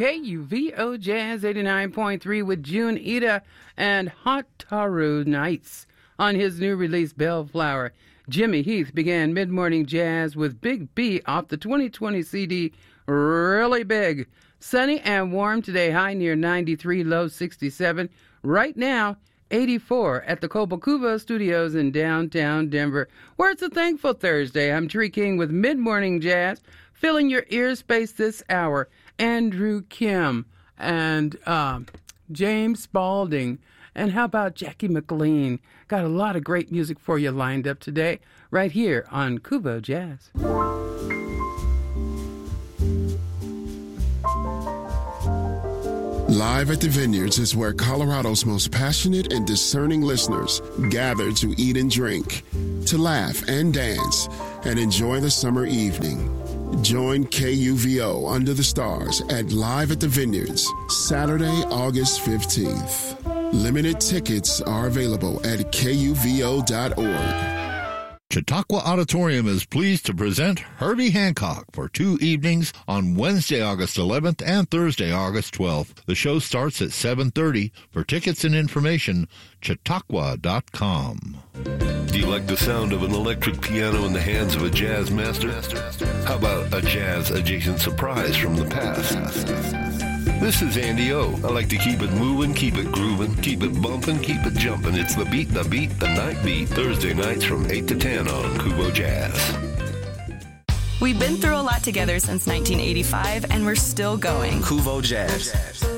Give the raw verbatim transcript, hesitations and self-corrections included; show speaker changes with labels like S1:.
S1: K U V O Jazz eighty-nine point three with June Ida and Hot Taru Nights. On his new release, Bellflower, Jimmy Heath began mid-morning jazz with Big B off the twenty twenty C D, Really Big. Sunny and warm today, high near ninety-three, low sixty-seven. Right now, eighty-four at the Cobo Studios in downtown Denver, where it's a thankful Thursday. I'm Tree King with Mid-Morning Jazz, filling your ear space this hour. Andrew Kim and um, James Spaulding. And how about Jackie McLean? Got a lot of great music for you lined up today, right here on Kubo Jazz.
S2: Live at the Vineyards is where Colorado's most passionate and discerning listeners gather to eat and drink, to laugh and dance, and enjoy the summer evening. Join K U V O Under the Stars at Live at the Vineyards, Saturday, August fifteenth. Limited tickets are available at K U V O dot org.
S3: Chautauqua Auditorium is pleased to present Herbie Hancock for two evenings on Wednesday, August eleventh and Thursday, August twelfth. The show starts at seven thirty. For tickets and information, chautauqua dot com.
S4: Do you like the sound of an electric piano in the hands of a jazz master? How about a jazz-adjacent surprise from the past? This is Andy O. I like to keep it moving, keep it grooving, keep it bumping, keep it jumping. It's the beat, the beat, the night beat. Thursday nights from eight to ten on Kubo Jazz.
S5: We've been through a lot together since nineteen eighty-five, and we're still going.
S6: Kubo Jazz.